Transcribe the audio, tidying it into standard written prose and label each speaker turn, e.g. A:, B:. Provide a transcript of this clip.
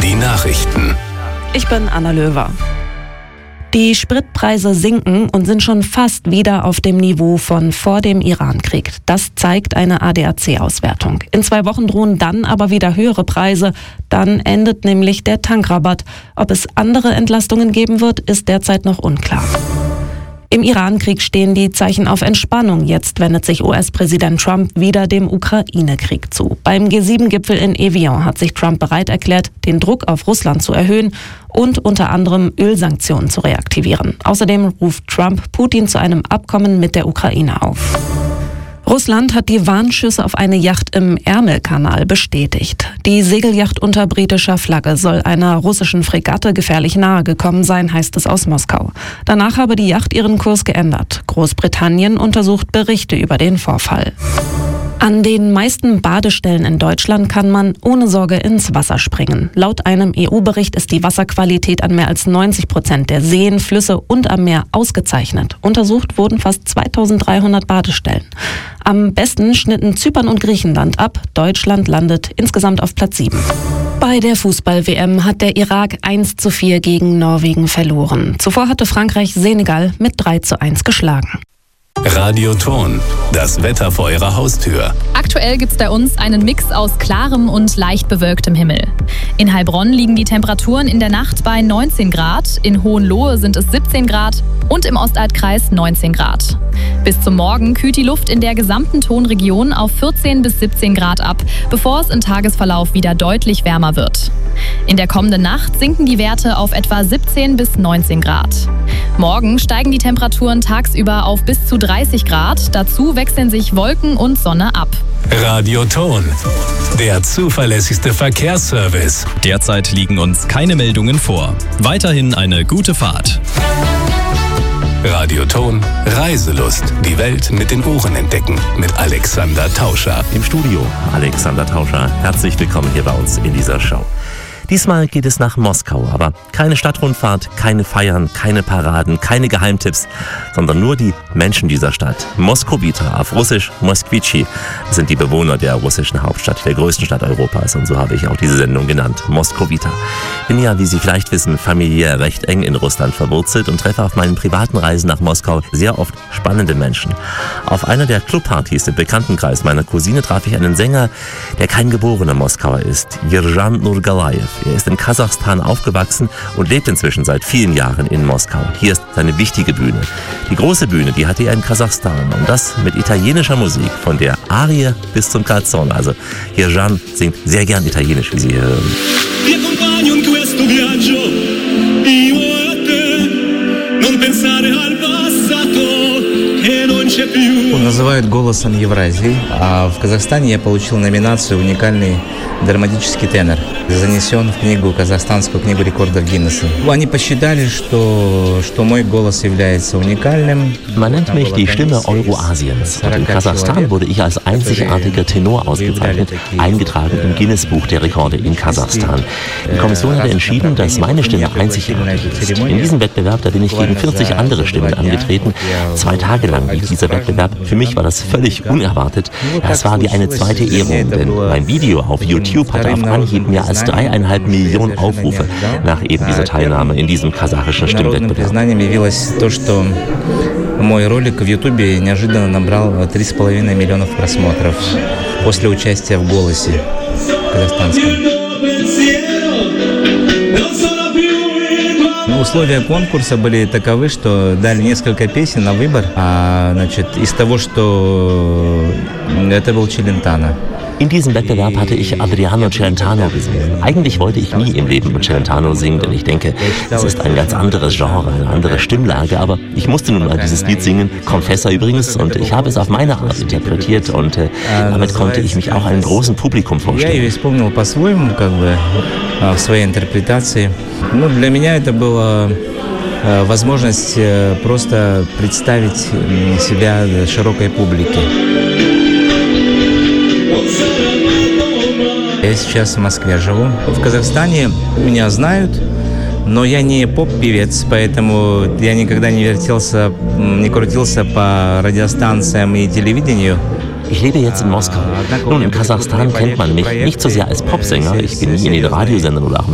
A: Die Nachrichten.
B: Ich bin Anna Löwer. Die Spritpreise sinken und sind schon fast wieder auf dem Niveau von vor dem Irankrieg. Das zeigt eine ADAC-Auswertung. In 2 Wochen drohen dann aber wieder höhere Preise. Dann endet nämlich der Tankrabatt. Ob es andere Entlastungen geben wird, ist derzeit noch unklar. Im Iran-Krieg stehen die Zeichen auf Entspannung. Jetzt wendet sich US-Präsident Trump wieder dem Ukraine-Krieg zu. Beim G7-Gipfel in Evian hat sich Trump bereit erklärt, den Druck auf Russland zu erhöhen und unter anderem Ölsanktionen zu reaktivieren. Außerdem ruft Trump Putin zu einem Abkommen mit der Ukraine auf. Russland hat die Warnschüsse auf eine Yacht im Ärmelkanal bestätigt. Die Segelyacht unter britischer Flagge soll einer russischen Fregatte gefährlich nahe gekommen sein, heißt es aus Moskau. Danach habe die Yacht ihren Kurs geändert. Großbritannien untersucht Berichte über den Vorfall. An den meisten Badestellen in Deutschland kann man ohne Sorge ins Wasser springen. Laut einem EU-Bericht ist die Wasserqualität an mehr als 90% der Seen, Flüsse und am Meer ausgezeichnet. Untersucht wurden fast 2300 Badestellen. Am besten schnitten Zypern und Griechenland ab. Deutschland landet insgesamt auf Platz 7. Bei der Fußball-WM hat der Irak 1:4 gegen Norwegen verloren. Zuvor hatte Frankreich Senegal mit 3:1 geschlagen.
A: Radioton, das Wetter vor Ihrer Haustür.
C: Aktuell gibt's bei uns einen Mix aus klarem und leicht bewölktem Himmel. In Heilbronn liegen die Temperaturen in der Nacht bei 19 Grad, in Hohenlohe sind es 17 Grad und im Ostalbkreis 19 Grad. Bis zum Morgen kühlt die Luft in der gesamten Tonregion auf 14 bis 17 Grad ab, bevor es im Tagesverlauf wieder deutlich wärmer wird. In der kommenden Nacht sinken die Werte auf etwa 17 bis 19 Grad. Morgen steigen die Temperaturen tagsüber auf bis zu 30 Grad. Dazu wechseln sich Wolken und Sonne ab.
A: Radioton, der zuverlässigste Verkehrsservice.
D: Derzeit liegen uns keine Meldungen vor. Weiterhin eine gute Fahrt.
A: Radioton, Reiselust. Die Welt mit den Ohren entdecken. Mit Alexander Tauscher.
E: Im Studio Alexander Tauscher. Herzlich willkommen hier bei uns in dieser Show. Diesmal geht es nach Moskau, aber keine Stadtrundfahrt, keine Feiern, keine Paraden, keine Geheimtipps, sondern nur die Menschen dieser Stadt. Moskowita, auf Russisch Moskwichi, sind die Bewohner der russischen Hauptstadt, der größten Stadt Europas, und so habe ich auch diese Sendung genannt, Moskowita. Bin ja, wie Sie vielleicht wissen, familiär recht eng in Russland verwurzelt und treffe auf meinen privaten Reisen nach Moskau sehr oft spannende Menschen. Auf einer der Clubpartys im Bekanntenkreis meiner Cousine traf ich einen Sänger, der kein geborener Moskauer ist, Yerjan Nurgalayev. Er ist in Kasachstan aufgewachsen und lebt inzwischen seit vielen Jahren in Moskau. Hier ist seine wichtige Bühne. Die große Bühne, die hatte er in Kasachstan, und das mit italienischer Musik, von der Arie bis zum Canzone. Also Yerjan singt sehr gern Italienisch, wie Sie hier hören.
F: Он называют голосом Евразии, а в Казахстане я получил номинацию «Уникальный драматический тенор». Занесен в книгу, казахстанскую книгу рекордов Гиннесса. Они посчитали, что мой голос является уникальным.
E: Man nennt mich die Stimme Euroasiens. Und in Kasachstan wurde ich als einzigartiger Tenor ausgezeichnet, eingetragen im Guinness-Buch der Rekorde in Kasachstan. Die Kommission hatte entschieden, dass meine Stimme einzigartig ist. In diesem Wettbewerb, da bin ich gegen 40 andere Stimmen angetreten. 2 Tage lang lief dieser Wettbewerb. Für mich war das völlig unerwartet. Es war wie eine zweite Ehrung, denn mein Video auf YouTube hatte auf Anhieb mehr als 3,5 Millionen Aufrufe nach eben dieser Teilnahme in diesem kasachischen Stimmwettbewerb.
F: Мой ролик в Ютубе неожиданно набрал 3,5 миллионов просмотров после участия в «Голосе» казахстанском. Условия конкурса были таковы, что дали несколько песен на выбор. Из того, что это был Челентано.
E: In diesem Wettbewerb hatte ich Adriano Celentano gesungen. Eigentlich wollte ich nie im Leben mit Celentano singen, denn ich denke, es ist ein ganz anderes Genre, eine andere Stimmlage, aber ich musste nun mal dieses Lied singen, Confessa übrigens, und ich habe es auf meine Art interpretiert, und damit konnte ich mich auch einem großen Publikum vorstellen.
F: Я ее исполнил по-своему, в своей интерпретации. Для меня это была возможность просто представить себя широкой публике. Я сейчас в Москве живу. В Казахстане меня знают, но я не поп-певец, поэтому я никогда не крутился по радиостанциям и телевидению.
E: Ich lebe jetzt in Moskau. Nun, in Kasachstan kennt man mich nicht so sehr als Popsänger. Ich bin nie in den Radiosendern oder auch im